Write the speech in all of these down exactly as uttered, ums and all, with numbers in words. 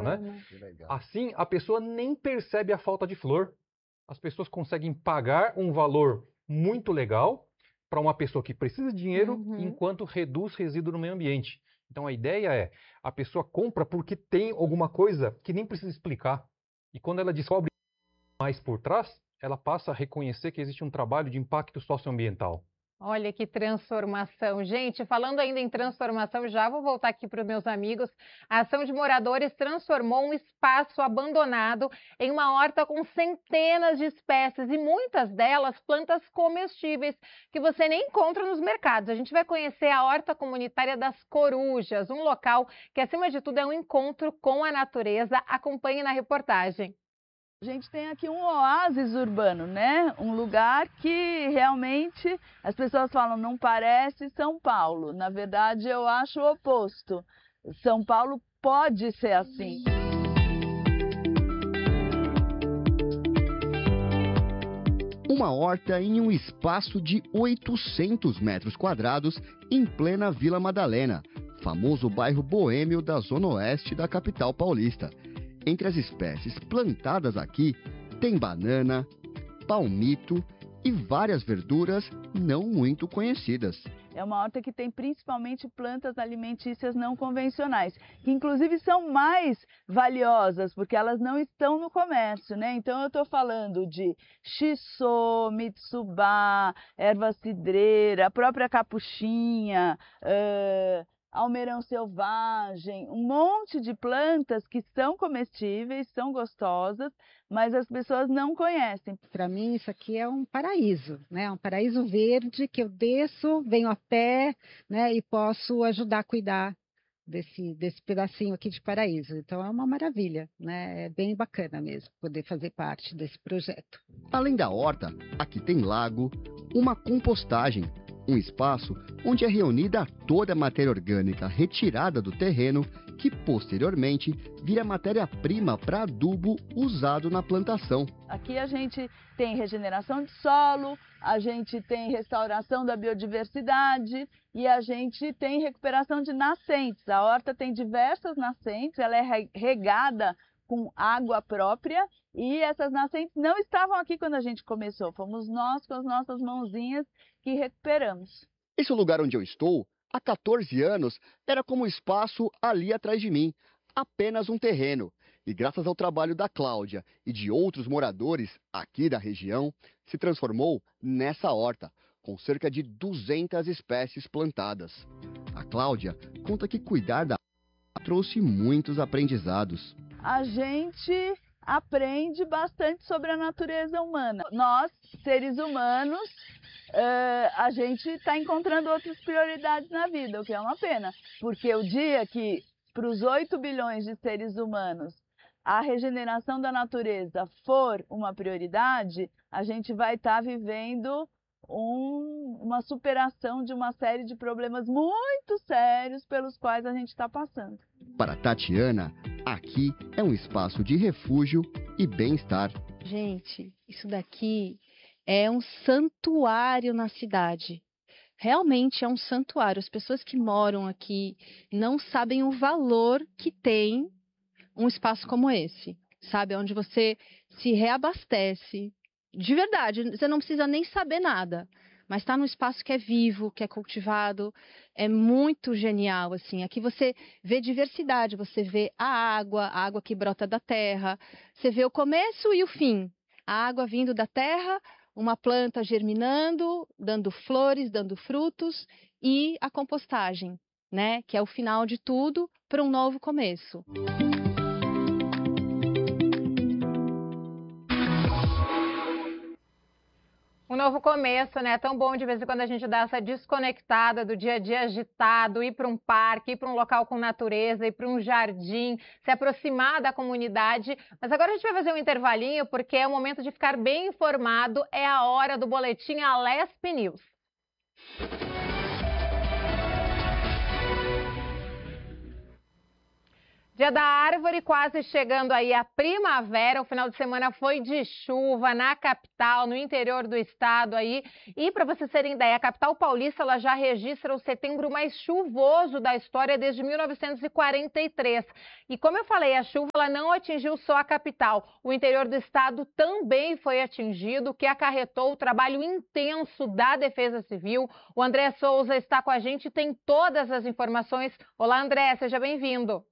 né? Assim, a pessoa nem percebe a falta de flor. As pessoas conseguem pagar um valor muito legal para uma pessoa que precisa de dinheiro, Uhum. enquanto reduz resíduo no meio ambiente. Então a ideia é, a pessoa compra porque tem alguma coisa que nem precisa explicar. E quando ela descobre mais por trás, ela passa a reconhecer que existe um trabalho de impacto socioambiental. Olha que transformação. Gente, falando ainda em transformação, já vou voltar aqui para os meus amigos. A ação de moradores transformou um espaço abandonado em uma horta com centenas de espécies e muitas delas plantas comestíveis que você nem encontra nos mercados. A gente vai conhecer a Horta Comunitária das Corujas, um local que, acima de tudo, é um encontro com a natureza. Acompanhe na reportagem. A gente tem aqui um oásis urbano, né? Um lugar que realmente as pessoas falam, não parece São Paulo. Na verdade, eu acho o oposto. São Paulo pode ser assim. Uma horta em um espaço de oitocentos metros quadrados em plena Vila Madalena, famoso bairro boêmio da zona oeste da capital paulista. Entre as espécies plantadas aqui, tem banana, palmito e várias verduras não muito conhecidas. É uma horta que tem principalmente plantas alimentícias não convencionais, que inclusive são mais valiosas, porque elas não estão no comércio, né? Então eu estou falando de shiso, mitsubá, erva cidreira, a própria capuchinha, uh... almeirão selvagem, um monte de plantas que são comestíveis, são gostosas, mas as pessoas não conhecem. Para mim isso aqui é um paraíso, né? Um paraíso verde que eu desço, venho a pé, né? E posso ajudar a cuidar desse, desse pedacinho aqui de paraíso. Então é uma maravilha, né? É bem bacana mesmo poder fazer parte desse projeto. Além da horta, aqui tem lago, uma compostagem, um espaço onde é reunida toda a matéria orgânica retirada do terreno, que posteriormente vira matéria-prima para adubo usado na plantação. Aqui a gente tem regeneração de solo, a gente tem restauração da biodiversidade e a gente tem recuperação de nascentes. A horta tem diversas nascentes, ela é regada com água própria e essas nascentes não estavam aqui quando a gente começou. Fomos nós com as nossas mãozinhas que recuperamos. Esse lugar onde eu estou, há quatorze anos, era como o espaço ali atrás de mim, apenas um terreno. E graças ao trabalho da Cláudia e de outros moradores aqui da região, se transformou nessa horta, com cerca de duzentas espécies plantadas. A Cláudia conta que cuidar da horta trouxe muitos aprendizados. A gente aprende bastante sobre a natureza humana. Nós, seres humanos, uh, a gente está encontrando outras prioridades na vida, o que é uma pena. Porque o dia que, para os oito bilhões de seres humanos, a regeneração da natureza for uma prioridade, a gente vai estar tá vivendo um, uma superação de uma série de problemas muito sérios pelos quais a gente está passando. Para Tatiana, aqui é um espaço de refúgio e bem-estar. Gente, isso daqui é um santuário na cidade. Realmente é um santuário. As pessoas que moram aqui não sabem o valor que tem um espaço como esse, sabe? Onde você se reabastece. De verdade, você não precisa nem saber nada. Mas está num espaço que é vivo, que é cultivado, é muito genial, assim. Aqui você vê diversidade, você vê a água, a água que brota da terra, você vê o começo e o fim. A água vindo da terra, uma planta germinando, dando flores, dando frutos, e a compostagem, né? Que é o final de tudo para um novo começo. Um novo começo, né? Tão bom de vez em quando a gente dá essa desconectada do dia a dia agitado, ir para um parque, ir para um local com natureza, ir para um jardim, se aproximar da comunidade. Mas agora a gente vai fazer um intervalinho, porque é o momento de ficar bem informado, é a hora do boletim Alesp News. Dia da Árvore, quase chegando aí a primavera. O final de semana foi de chuva na capital, no interior do estado aí. E para vocês terem ideia, a capital paulista ela já registra o setembro mais chuvoso da história desde mil novecentos e quarenta e três. E como eu falei, a chuva ela não atingiu só a capital. O interior do estado também foi atingido, o que acarretou o trabalho intenso da Defesa Civil. O André Souza está com a gente e tem todas as informações. Olá, André, seja bem-vindo.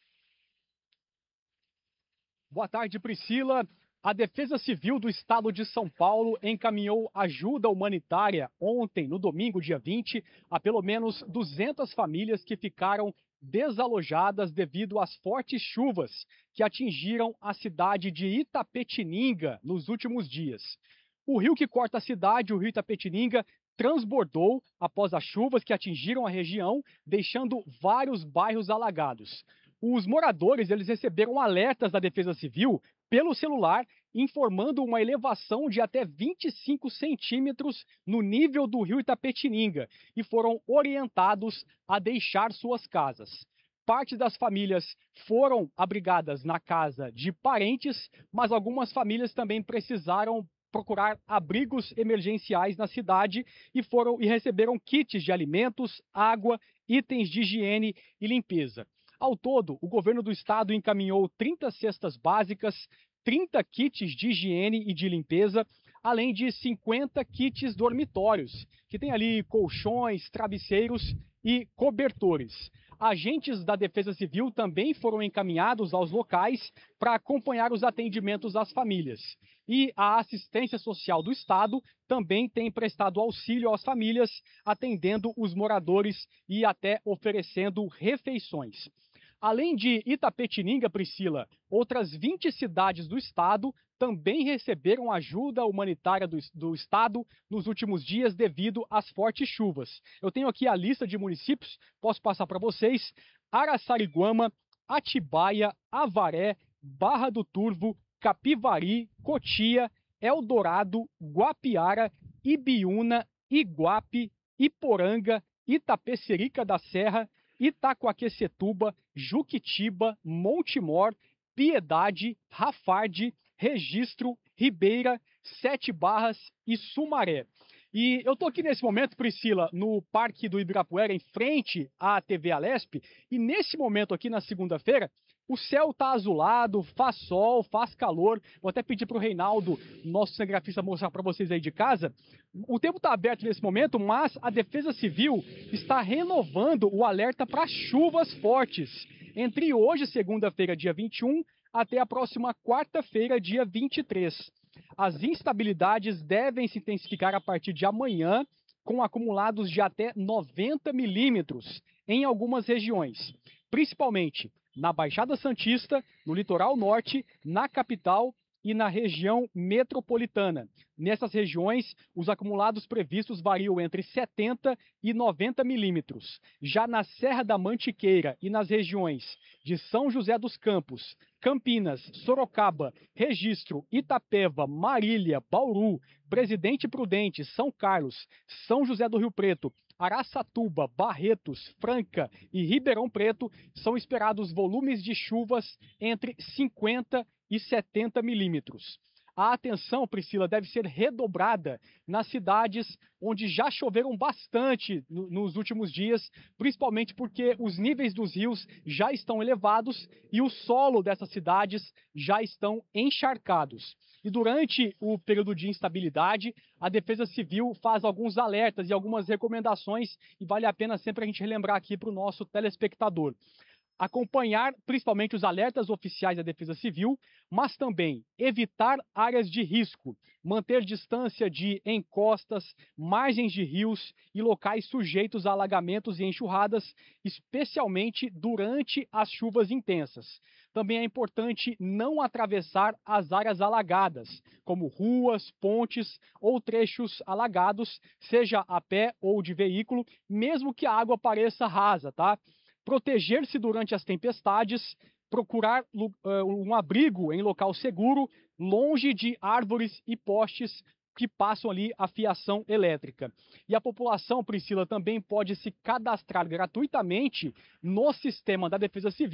Boa tarde, Priscila. A Defesa Civil do Estado de São Paulo encaminhou ajuda humanitária ontem, no domingo, dia vinte, a pelo menos duzentas famílias que ficaram desalojadas devido às fortes chuvas que atingiram a cidade de Itapetininga nos últimos dias. O rio que corta a cidade, o rio Itapetininga, transbordou após as chuvas que atingiram a região, deixando vários bairros alagados. Os moradores eles receberam alertas da Defesa Civil pelo celular, informando uma elevação de até vinte e cinco centímetros no nível do rio Itapetininga e foram orientados a deixar suas casas. Parte das famílias foram abrigadas na casa de parentes, mas algumas famílias também precisaram procurar abrigos emergenciais na cidade e foram e receberam kits de alimentos, água, itens de higiene e limpeza. Ao todo, o governo do estado encaminhou trinta cestas básicas, trinta kits de higiene e de limpeza, além de cinquenta kits dormitórios, que tem ali colchões, travesseiros e cobertores. Agentes da Defesa Civil também foram encaminhados aos locais para acompanhar os atendimentos às famílias. E a assistência social do estado também tem prestado auxílio às famílias, atendendo os moradores e até oferecendo refeições. Além de Itapetininga, Priscila, outras vinte cidades do estado também receberam ajuda humanitária do, do estado nos últimos dias devido às fortes chuvas. Eu tenho aqui a lista de municípios, posso passar para vocês: Araçariguama, Atibaia, Avaré, Barra do Turvo, Capivari, Cotia, Eldorado, Guapiara, Ibiúna, Iguape, Iporanga, Itapecerica da Serra, Itacoaquecetuba, Juquitiba, Montemor, Piedade, Rafarde, Registro, Ribeira, Sete Barras e Sumaré. E eu estou aqui nesse momento, Priscila, no Parque do Ibirapuera, em frente à T V Alesp, e nesse momento aqui na segunda-feira, o céu está azulado, faz sol, faz calor. Vou até pedir para o Reinaldo, nosso cinegrafista, mostrar para vocês aí de casa. O tempo está aberto nesse momento, mas a Defesa Civil está renovando o alerta para chuvas fortes entre hoje, segunda-feira, dia vinte e um, até a próxima quarta-feira, dia vinte e três. As instabilidades devem se intensificar a partir de amanhã, com acumulados de até noventa milímetros em algumas regiões, principalmente na Baixada Santista, no litoral norte, na capital e na região metropolitana. Nessas regiões, os acumulados previstos variam entre setenta e noventa milímetros. Já na Serra da Mantiqueira e nas regiões de São José dos Campos, Campinas, Sorocaba, Registro, Itapeva, Marília, Bauru, Presidente Prudente, São Carlos, São José do Rio Preto, Araçatuba, Barretos, Franca e Ribeirão Preto, são esperados volumes de chuvas entre cinquenta e setenta milímetros. A atenção, Priscila, deve ser redobrada nas cidades onde já choveram bastante no, nos últimos dias, principalmente porque os níveis dos rios já estão elevados e o solo dessas cidades já estão encharcados. E durante o período de instabilidade, a Defesa Civil faz alguns alertas e algumas recomendações, e vale a pena sempre a gente relembrar aqui para o nosso telespectador. Acompanhar principalmente os alertas oficiais da Defesa Civil, mas também evitar áreas de risco, manter distância de encostas, margens de rios e locais sujeitos a alagamentos e enxurradas, especialmente durante as chuvas intensas. Também é importante não atravessar as áreas alagadas, como ruas, pontes ou trechos alagados, seja a pé ou de veículo, mesmo que a água pareça rasa, tá? Proteger-se durante as tempestades, procurar uh, um abrigo em local seguro, longe de árvores e postes que passam ali a fiação elétrica. E a população, Priscila, também pode se cadastrar gratuitamente no sistema da Defesa Civil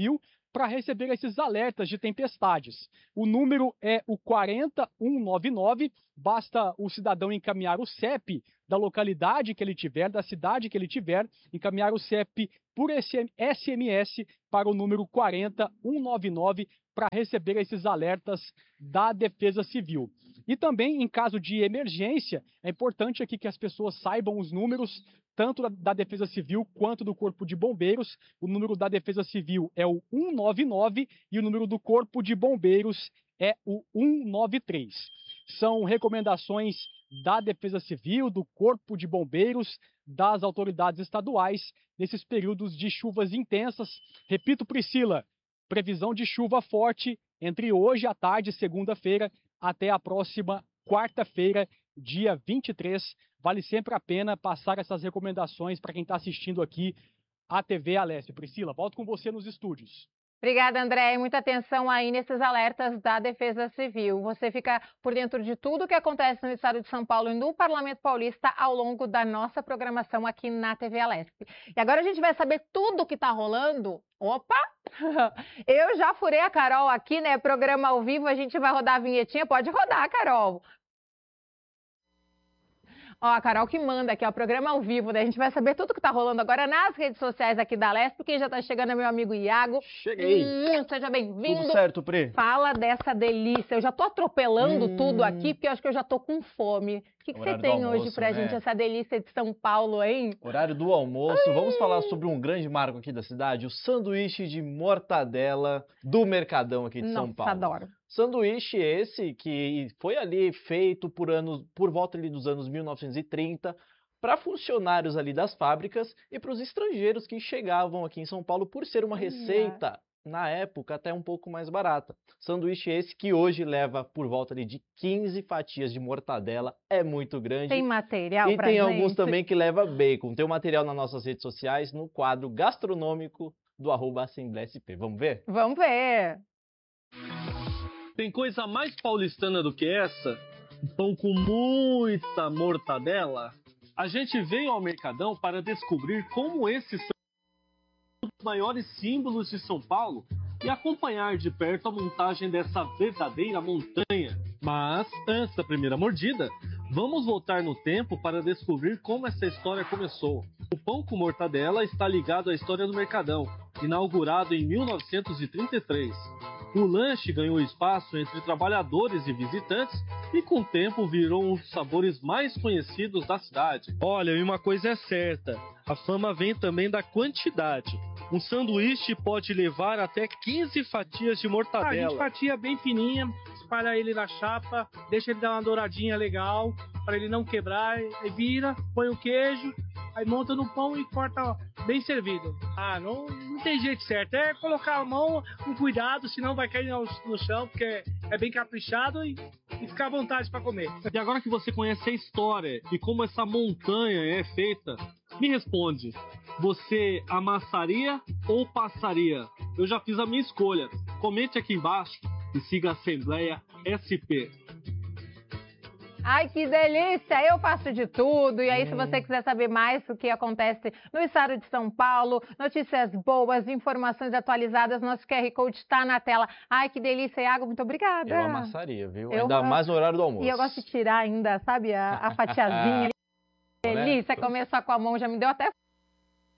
para receber esses alertas de tempestades. O número é o quatro um nove nove, basta o cidadão encaminhar o C E P da localidade que ele tiver, da cidade que ele tiver, encaminhar o C E P por S M S para o número quatro um nove nove para receber esses alertas da Defesa Civil. E também, em caso de emergência, é importante aqui que as pessoas saibam os números, tanto da Defesa Civil quanto do Corpo de Bombeiros. O número da Defesa Civil é o um nove nove e o número do Corpo de Bombeiros é o um nove três. São recomendações da Defesa Civil, do Corpo de Bombeiros, das autoridades estaduais, nesses períodos de chuvas intensas. Repito, Priscila, previsão de chuva forte entre hoje à tarde, segunda-feira, até a próxima quarta-feira, dia vinte e três. Vale sempre a pena passar essas recomendações para quem está assistindo aqui a T V Alesp. Priscila, volto com você nos estúdios. Obrigada, André. Muita atenção aí nesses alertas da Defesa Civil. Você fica por dentro de tudo o que acontece no estado de São Paulo e no Parlamento Paulista ao longo da nossa programação aqui na T V Alesp. E agora a gente vai saber tudo o que está rolando. Opa! Eu já furei a Carol aqui, né? Programa ao vivo, a gente vai rodar a vinhetinha. Pode rodar, Carol. Ó, a Carol que manda aqui, ó, programa ao vivo, né? A gente vai saber tudo que tá rolando agora nas redes sociais aqui da Alesp. Quem já tá chegando é meu amigo Iago. Cheguei. Hum, seja bem-vindo. Tudo certo, Pri? Fala dessa delícia. Eu já tô atropelando hum. tudo aqui, porque eu acho que eu já tô com fome. O que, que você tem almoço, hoje pra né? gente, essa delícia de São Paulo, hein? Horário do almoço. Ai. Vamos falar sobre um grande marco aqui da cidade, o sanduíche de mortadela do Mercadão aqui de Nossa, São Paulo. Adoro. Sanduíche esse que foi ali feito por anos, por volta ali dos anos mil novecentos e trinta, para funcionários ali das fábricas e para os estrangeiros que chegavam aqui em São Paulo por ser uma receita, na época, até um pouco mais barata. Sanduíche esse que hoje leva por volta ali de quinze fatias de mortadela, é muito grande. Tem material E pra tem gente? alguns também que leva bacon. Tem o material nas nossas redes sociais, no quadro gastronômico do arroba Assembleia S P. Vamos ver? Vamos ver. Tem coisa mais paulistana do que essa? Um pão com muita mortadela? A gente veio ao Mercadão para descobrir como esses são os maiores símbolos de São Paulo e acompanhar de perto a montagem dessa verdadeira montanha. Mas, antes da primeira mordida, vamos voltar no tempo para descobrir como essa história começou. O pão com mortadela está ligado à história do Mercadão, inaugurado em mil novecentos e trinta e três. O lanche ganhou espaço entre trabalhadores e visitantes e com o tempo virou um dos sabores mais conhecidos da cidade. Olha, e uma coisa é certa, a fama vem também da quantidade. Um sanduíche pode levar até quinze fatias de mortadela. A gente fatia bem fininha, espalha ele na chapa, deixa ele dar uma douradinha legal, para ele não quebrar, e vira, põe o queijo, aí monta no pão e corta bem servido. Ah, não, não tem jeito certo, é colocar a mão com cuidado, senão vai cair no, no chão, porque é bem caprichado e, e ficar à vontade para comer. E agora que você conhece a história e como essa montanha é feita, me responde, você amassaria ou passaria? Eu já fiz a minha escolha. Comente aqui embaixo e siga a Assembleia S P. Ai, que delícia! Eu faço de tudo. E aí, hum. se você quiser saber mais o que acontece no estado de São Paulo, notícias boas, informações atualizadas, nosso Q R Code está na tela. Ai, que delícia, Iago, muito obrigada. Eu amassaria, viu? Eu, ainda mais no horário do almoço. E eu gosto de tirar ainda, sabe, a, a fatiazinha. Delícia, comer só com a mão já me deu até